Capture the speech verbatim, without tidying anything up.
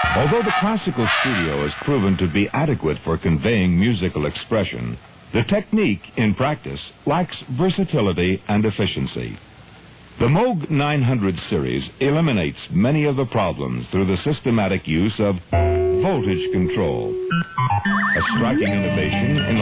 Although the classical studio has proven to be adequate for conveying musical expression, the technique in practice lacks versatility and efficiency. The Moog nine hundred series eliminates many of the problems through the systematic use of voltage control, a striking innovation in